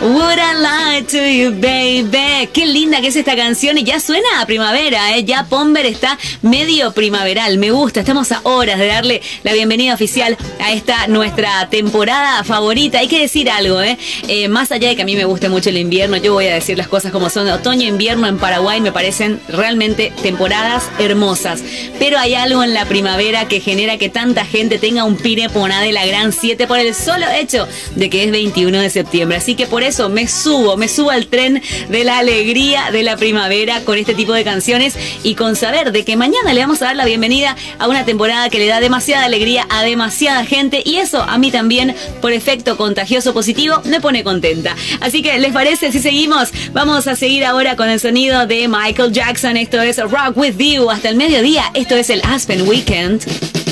Would I lie to you, baby? Qué linda que es esta canción y ya suena a primavera, ¿eh? Ya Pomber está medio primaveral, me gusta. Estamos a horas de darle la bienvenida oficial a esta nuestra temporada favorita. Hay que decir algo, más allá de que a mí me guste mucho el invierno, yo voy a decir las cosas como son. Otoño e invierno en Paraguay me parecen realmente temporadas hermosas, pero hay algo en la primavera que genera que tanta gente tenga un pireponá de la Gran 7 por el solo hecho de que es 21 de septiembre. Así que por eso me subo al tren de la alegría de la primavera con este tipo de canciones y con saber de que mañana le vamos a dar la bienvenida a una temporada que le da demasiada alegría a demasiada gente, y eso a mí también, por efecto contagioso positivo, me pone contenta. Así que, ¿les parece si seguimos? Vamos a seguir ahora con el sonido de Michael Jackson. Esto es Rock With You hasta el mediodía. Esto es el Aspen Weekend.